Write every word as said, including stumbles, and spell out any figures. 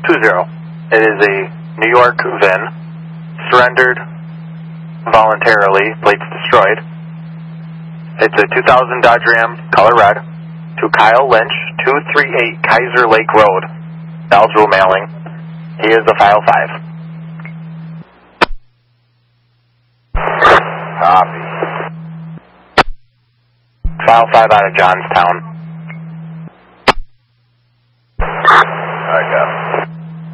two zero. It is a New York V I N, surrendered voluntarily, plates destroyed. It's a two thousand Dodge Ram, color red, to Kyle Lynch, two three eight Kaiser Lake Road, Bellsville mailing. He is a file five. Copy. File five out of Johnstown.